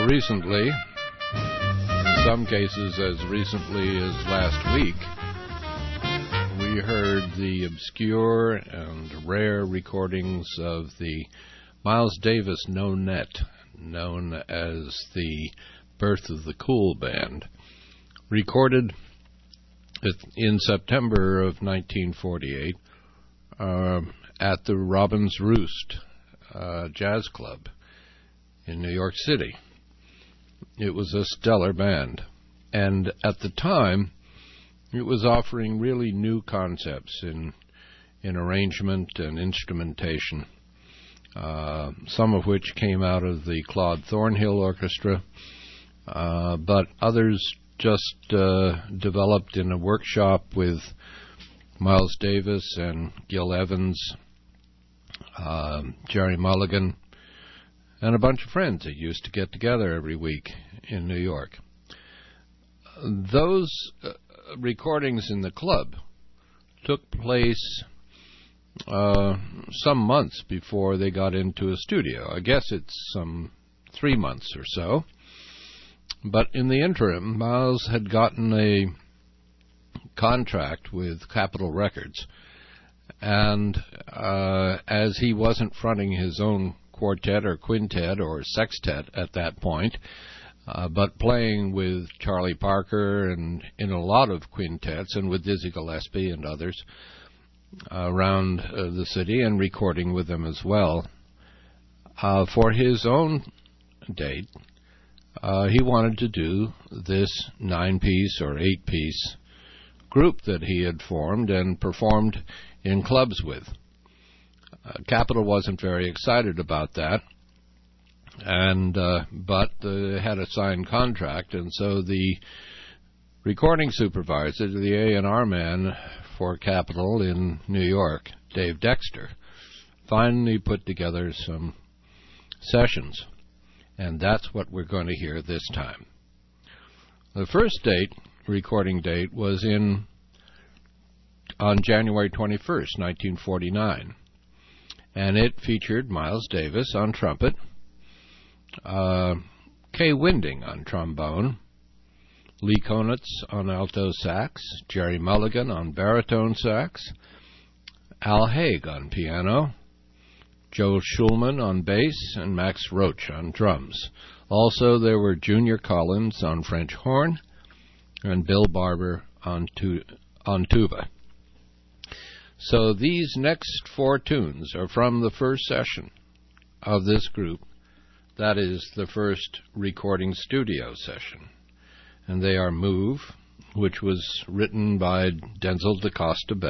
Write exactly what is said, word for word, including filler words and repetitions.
recently, in some cases as recently as last week, we heard the obscure and rare recordings of the Miles Davis No-Net, known as the Birth of the Cool Band, recorded in September of nineteen forty-eight uh, at the Robin's Roost uh, Jazz Club in New York City. It was a stellar band, and at the time, it was offering really new concepts in in arrangement and instrumentation, uh, some of which came out of the Claude Thornhill Orchestra, uh, but others just uh, developed in a workshop with Miles Davis and Gil Evans, uh, Gerry Mulligan, and a bunch of friends that used to get together every week in New York. Those uh, recordings in the club took place uh, some months before they got into a studio. I guess it's some three months or so. But in the interim, Miles had gotten a contract with Capitol Records, and uh, as he wasn't fronting his own quartet or quintet or sextet at that point, uh, but playing with Charlie Parker and in a lot of quintets and with Dizzy Gillespie and others uh, around uh, the city and recording with them as well, uh, for his own date, Uh, he wanted to do this nine-piece or eight-piece group that he had formed and performed in clubs with. Uh, Capitol wasn't very excited about that, and uh, but uh, had a signed contract, and so the recording supervisor, the A and R man for Capitol in New York, Dave Dexter, finally put together some sessions. And that's what we're going to hear this time. The first date, recording date, was in on January twenty-first, nineteen forty-nine. And it featured Miles Davis on trumpet, uh, Kay Winding on trombone, Lee Konitz on alto sax, Gerry Mulligan on baritone sax, Al Haig on piano, Joe Schulman on bass, and Max Roach on drums. Also, there were Junior Collins on French horn and Bill Barber on, tu- on tuba. So these next four tunes are from the first session of this group. That is the first recording studio session. And they are Move, which was written by Denzel DaCosta